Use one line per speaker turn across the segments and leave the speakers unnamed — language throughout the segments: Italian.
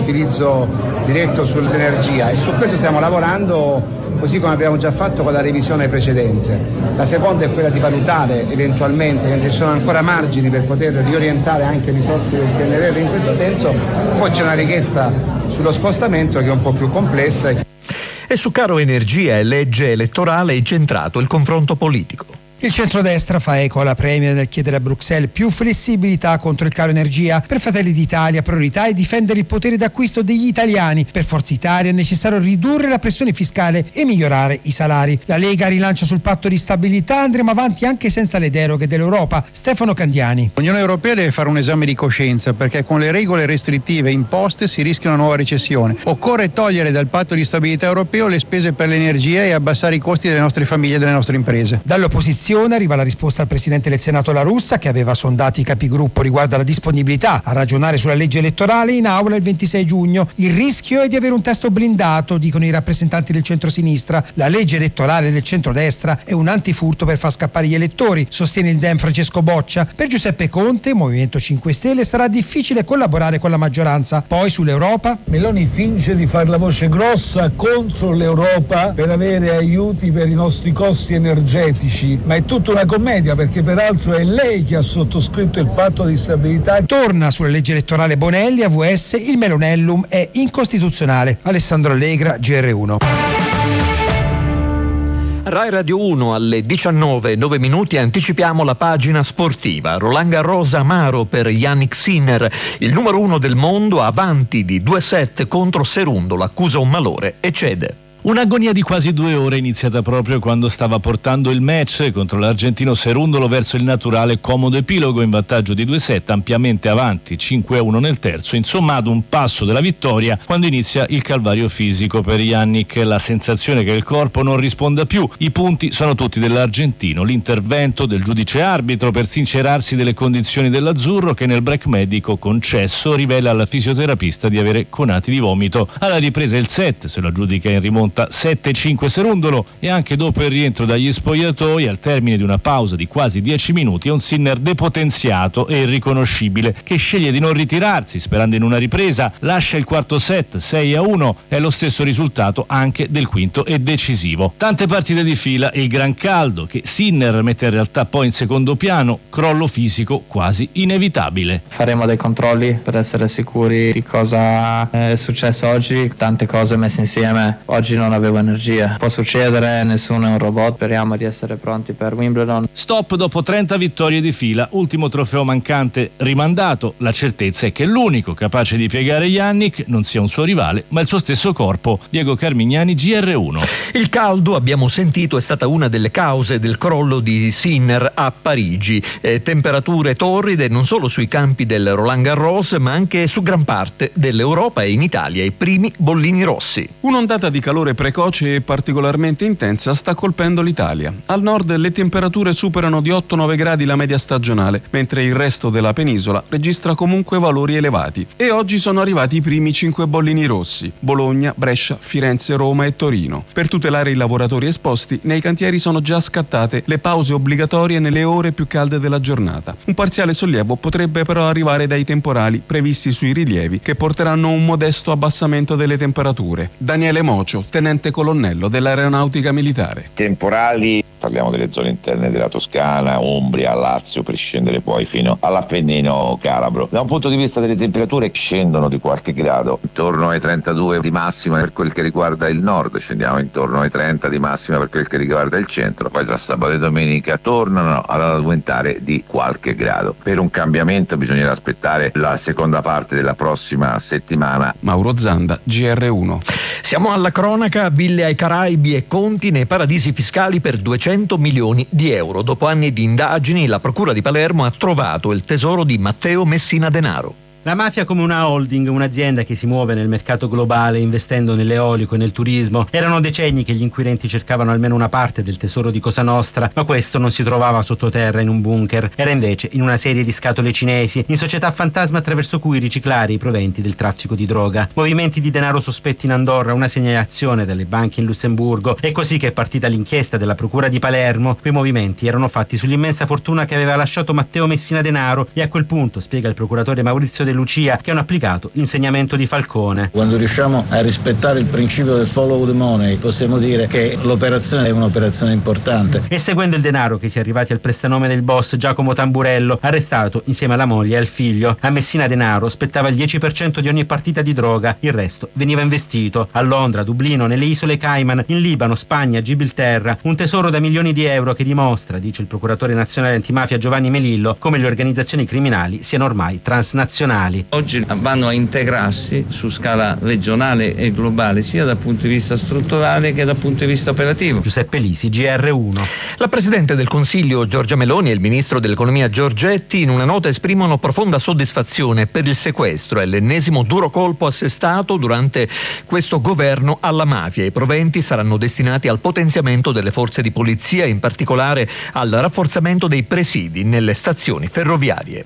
utilizzo diretto sull'energia, e su questo stiamo lavorando, così come abbiamo già fatto con la revisione precedente. La seconda è quella di valutare eventualmente, che ci sono ancora margini per poter riorientare anche risorse del PNRR in questo senso. Poi c'è una richiesta sullo spostamento che è un po' più complessa.
E su caro energia e legge elettorale è incentrato il confronto politico.
Il centrodestra fa eco alla Premier nel chiedere a Bruxelles più flessibilità contro il caro energia. Per Fratelli d'Italia priorità è difendere il potere d'acquisto degli italiani. Per Forza Italia è necessario ridurre la pressione fiscale e migliorare i salari. La Lega rilancia sul patto di stabilità, andremo avanti anche senza le deroghe dell'Europa. Stefano Candiani.
L'Unione Europea deve fare un esame di coscienza, perché con le regole restrittive imposte si rischia una nuova recessione. Occorre togliere dal patto di stabilità europeo le spese per l'energia e abbassare i costi delle nostre famiglie e delle nostre imprese.
Dall'opposizione arriva la risposta al Presidente del Senato La Russa, che aveva sondato i capigruppo riguardo alla disponibilità a ragionare sulla legge elettorale in aula il 26 giugno. Il rischio è di avere un testo blindato, dicono i rappresentanti del centrosinistra. La legge elettorale del centrodestra è un antifurto per far scappare gli elettori, sostiene il Dem Francesco Boccia. Per Giuseppe Conte, Movimento 5 Stelle, sarà difficile collaborare con la maggioranza. Poi sull'Europa,
Meloni finge di fare la voce grossa contro l'Europa per avere aiuti per i nostri costi energetici, ma è tutta una commedia, perché peraltro è lei che ha sottoscritto il patto di stabilità.
Torna sulla legge elettorale Bonelli, AVS, il Melonellum è incostituzionale. Alessandro Allegra, GR1.
Rai Radio 1 alle 19:09 anticipiamo la pagina sportiva. Roland Garros amaro per Jannik Sinner, il numero 1 del mondo, avanti di 2-7 contro Cerundolo, accusa un malore e cede.
Un'agonia di quasi 2 ore iniziata proprio quando stava portando il match contro l'argentino Cerundolo verso il naturale comodo epilogo in vantaggio di 2-7, ampiamente avanti 5-1 nel terzo, insomma ad un passo dalla vittoria quando inizia il calvario fisico per Jannik, la sensazione che il corpo non risponda più. I punti sono tutti dell'argentino, l'intervento del giudice arbitro per sincerarsi delle condizioni dell'azzurro, che nel break medico concesso rivela al fisioterapista di avere conati di vomito. Alla ripresa il set se lo aggiudica in rimonta 7-5 Cerundolo, e anche dopo il rientro dagli spogliatoi al termine di una pausa di quasi 10 minuti è un Sinner depotenziato e irriconoscibile che sceglie di non ritirarsi sperando in una ripresa, lascia il quarto set 6-1, è lo stesso risultato anche del quinto e decisivo. Tante partite di fila e il gran caldo che Sinner mette in realtà poi in secondo piano, crollo fisico quasi inevitabile.
Faremo dei controlli per essere sicuri di cosa è successo oggi, tante cose messe insieme. Oggi non avevo energia, può succedere, nessuno è un robot, speriamo di essere pronti per Wimbledon.
Stop dopo 30 vittorie di fila, ultimo trofeo mancante rimandato, la certezza è che l'unico capace di piegare Jannik non sia un suo rivale ma il suo stesso corpo. Diego Carmignani, GR1.
Il caldo, abbiamo sentito, è stata una delle cause del crollo di Sinner a Parigi. Temperature torride non solo sui campi del Roland Garros ma anche su gran parte dell'Europa e in Italia i primi bollini rossi.
Un'ondata di calore precoce e particolarmente intensa sta colpendo l'Italia. Al nord le temperature superano di 8-9 gradi la media stagionale, mentre il resto della penisola registra comunque valori elevati. E oggi sono arrivati i primi 5 bollini rossi: Bologna, Brescia, Firenze, Roma e Torino. Per tutelare i lavoratori esposti, nei cantieri sono già scattate le pause obbligatorie nelle ore più calde della giornata. Un parziale sollievo potrebbe però arrivare dai temporali previsti sui rilievi, che porteranno un modesto abbassamento delle temperature. Daniele Mocio, tenente colonnello dell'aeronautica militare.
Temporali, parliamo delle zone interne della Toscana, Umbria, Lazio, per scendere poi fino all'Appennino calabro. Da un punto di vista delle temperature scendono di qualche grado, intorno ai 32 di massima per quel che riguarda il nord, scendiamo intorno ai 30 di massima per quel che riguarda il centro, poi tra sabato e domenica tornano ad aumentare di qualche grado. Per un cambiamento bisognerà aspettare la seconda parte della prossima settimana.
Mauro Zanda, GR1.
Siamo alla cronaca, ville ai Caraibi e conti nei paradisi fiscali per 200 milioni di euro. Dopo anni di indagini, la Procura di Palermo ha trovato il tesoro di Matteo Messina Denaro.
La mafia come una holding, un'azienda che si muove nel mercato globale investendo nell'eolico e nel turismo. Erano decenni che gli inquirenti cercavano almeno una parte del tesoro di Cosa Nostra, ma questo non si trovava sottoterra in un bunker, era invece in una serie di scatole cinesi, in società fantasma attraverso cui riciclare i proventi del traffico di droga. Movimenti di denaro sospetti in Andorra, una segnalazione dalle banche in Lussemburgo. È così che è partita l'inchiesta della Procura di Palermo. Quei movimenti erano fatti sull'immensa fortuna che aveva lasciato Matteo Messina Denaro e a quel punto, spiega il procuratore Maurizio De Lucia, che hanno applicato l'insegnamento di Falcone.
Quando riusciamo a rispettare il principio del follow the money, possiamo dire che l'operazione è un'operazione importante.
E seguendo il denaro che si è arrivati al prestanome del boss Giacomo Tamburello, arrestato insieme alla moglie e al figlio. A Messina Denaro spettava il 10% di ogni partita di droga, il resto veniva investito. A Londra, Dublino, nelle isole Cayman, in Libano, Spagna, Gibilterra, un tesoro da milioni di euro che dimostra, dice il procuratore nazionale antimafia Giovanni Melillo, come le organizzazioni criminali siano ormai transnazionali.
Oggi vanno a integrarsi su scala regionale e globale, sia dal punto di vista strutturale che dal punto di vista operativo.
Giuseppe Lisi, GR1.
La Presidente del Consiglio Giorgia Meloni e il Ministro dell'Economia Giorgetti in una nota esprimono profonda soddisfazione per il sequestro, è l'ennesimo duro colpo assestato durante questo governo alla mafia. I proventi saranno destinati al potenziamento delle forze di polizia, in particolare al rafforzamento dei presidi nelle stazioni ferroviarie.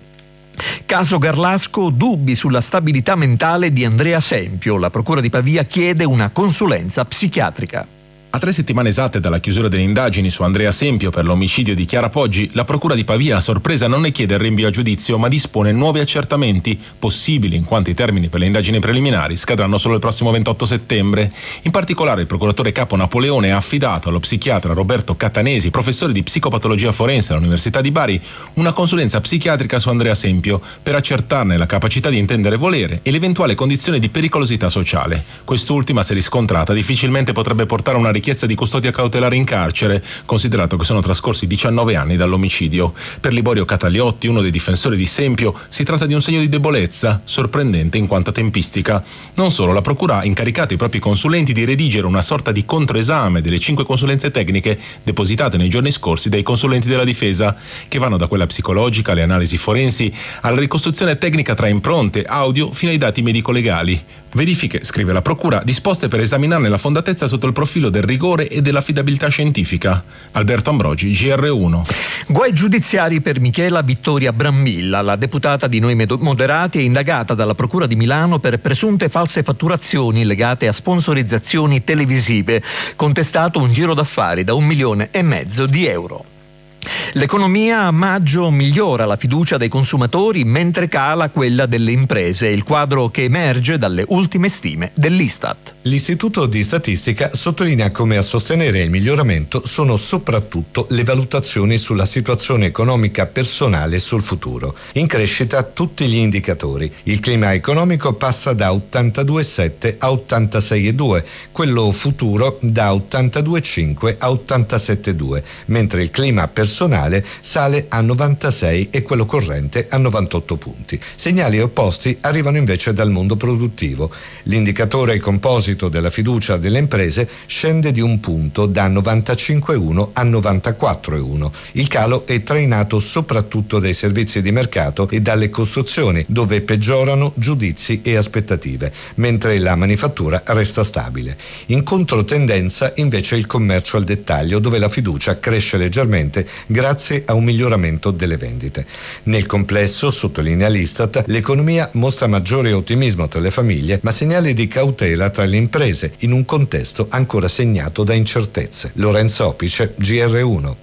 Caso Garlasco, dubbi sulla stabilità mentale di Andrea Sempio. La Procura di Pavia chiede una consulenza psichiatrica.
A 3 settimane esatte dalla chiusura delle indagini su Andrea Sempio per l'omicidio di Chiara Poggi, la Procura di Pavia a sorpresa non ne chiede il rinvio a giudizio, ma dispone nuovi accertamenti, possibili in quanto i termini per le indagini preliminari scadranno solo il prossimo 28 settembre. In particolare il procuratore capo Napoleone ha affidato allo psichiatra Roberto Catanesi, professore di psicopatologia forense all'Università di Bari, una consulenza psichiatrica su Andrea Sempio per accertarne la capacità di intendere e volere e l'eventuale condizione di pericolosità sociale. Quest'ultima, se riscontrata, difficilmente potrebbe portare a una richiesta di custodia cautelare in carcere, considerato che sono trascorsi 19 anni dall'omicidio. Per Liborio Cataliotti, uno dei difensori di Sempio, si tratta di un segno di debolezza, sorprendente in quanto tempistica. Non solo, la Procura ha incaricato i propri consulenti di redigere una sorta di controesame delle 5 consulenze tecniche depositate nei giorni scorsi dai consulenti della difesa, che vanno da quella psicologica alle analisi forensi, alla ricostruzione tecnica tra impronte, audio, fino ai dati medico-legali. Verifiche, scrive la Procura, disposte per esaminarne la fondatezza sotto il profilo del rigore e dell'affidabilità scientifica. Alberto Ambrogi, GR1.
Guai giudiziari per Michela Vittoria Brammilla. La deputata di Noi Moderati è indagata dalla Procura di Milano per presunte false fatturazioni legate a sponsorizzazioni televisive. Contestato un giro d'affari da 1,5 milioni di euro. L'economia a maggio migliora la fiducia dei consumatori mentre cala quella delle imprese, il quadro che emerge dalle ultime stime dell'Istat.
L'Istituto di Statistica sottolinea come a sostenere il miglioramento sono soprattutto le valutazioni sulla situazione economica personale sul futuro. In crescita tutti gli indicatori. Il clima economico passa da 82,7 a 86,2, quello futuro da 82,5 a 87,2, mentre il clima personale sale a 96 e quello corrente a 98 punti. Segnali opposti arrivano invece dal mondo produttivo. L'indicatore composito della fiducia delle imprese scende di 1 punto da 95,1 a 94,1. Il calo è trainato soprattutto dai servizi di mercato e dalle costruzioni, dove peggiorano giudizi e aspettative, mentre la manifattura resta stabile. In controtendenza invece il commercio al dettaglio, dove la fiducia cresce leggermente grazie a un miglioramento delle vendite. Nel complesso, sottolinea l'Istat, l'economia mostra maggiore ottimismo tra le famiglie, ma segnali di cautela tra le imprese, in un contesto ancora segnato da incertezze. Lorenzo Opice, GR1.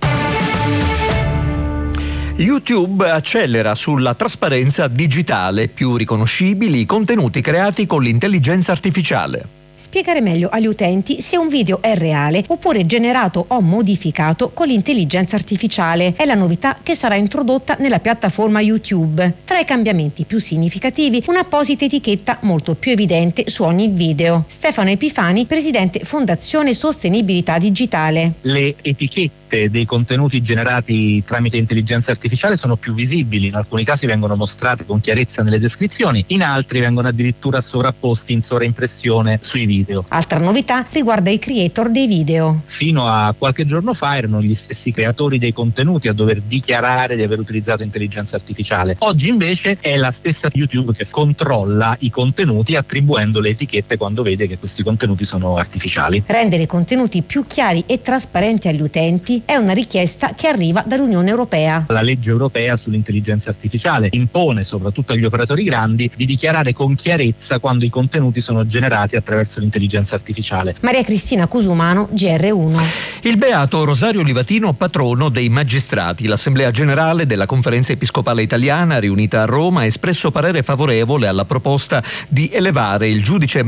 YouTube accelera sulla trasparenza digitale, più riconoscibili i contenuti creati con l'intelligenza artificiale.
Spiegare meglio agli utenti se un video è reale oppure generato o modificato con l'intelligenza artificiale. È la novità che sarà introdotta nella piattaforma YouTube. Tra i cambiamenti più significativi, un'apposita etichetta molto più evidente su ogni video. Stefano Epifani, presidente Fondazione Sostenibilità Digitale.
Le etichette dei contenuti generati tramite intelligenza artificiale sono più visibili, in alcuni casi vengono mostrate con chiarezza nelle descrizioni, in altri vengono addirittura sovrapposti in sovraimpressione sui video.
Altra novità riguarda i creator dei video.
Fino a qualche giorno fa erano gli stessi creatori dei contenuti a dover dichiarare di aver utilizzato intelligenza artificiale. Oggi invece è la stessa YouTube che controlla i contenuti attribuendo le etichette quando vede che questi contenuti sono artificiali.
Rendere i contenuti più chiari e trasparenti agli utenti è una richiesta che arriva dall'Unione Europea.
La legge europea sull'intelligenza artificiale impone soprattutto agli operatori grandi di dichiarare con chiarezza quando i contenuti sono generati attraverso attraverso l'intelligenza artificiale.
Maria Cristina Cusumano, GR1.
Il beato Rosario Livatino, patrono dei magistrati. L'Assemblea Generale della Conferenza Episcopale Italiana, riunita a Roma, ha espresso parere favorevole alla proposta di elevare il giudice